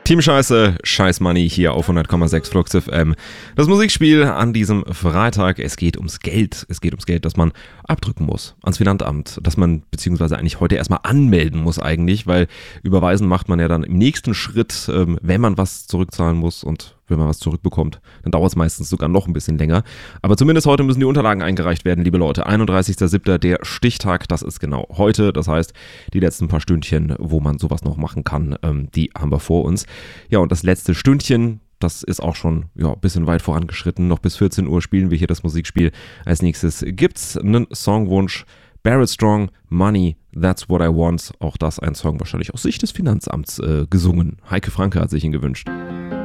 Team Scheiße, Scheiß Money hier auf 100,6 Flux FM. Das Musikspiel an diesem Freitag. Es geht ums Geld. Es geht ums Geld, das man abdrücken muss ans Finanzamt. Das man beziehungsweise eigentlich heute erstmal anmelden muss eigentlich, weil überweisen macht man ja dann im nächsten Schritt, wenn man was zurückzahlen muss und wenn man was zurückbekommt, dann dauert es meistens sogar noch ein bisschen länger. Aber zumindest heute müssen die Unterlagen eingereicht werden, liebe Leute. 31.07. der Stichtag, das ist genau heute. Das heißt, die letzten paar Stündchen, wo man sowas noch machen kann, die haben wir vor uns. Ja, und das letzte Stündchen, das ist auch schon ein bisschen weit vorangeschritten. Noch bis 14 Uhr spielen wir hier das Musikspiel. Als nächstes gibt's einen Songwunsch. Barrett Strong, Money, That's What I Want. Auch das ein Song wahrscheinlich aus Sicht des Finanzamts gesungen. Heike Franke hat sich ihn gewünscht.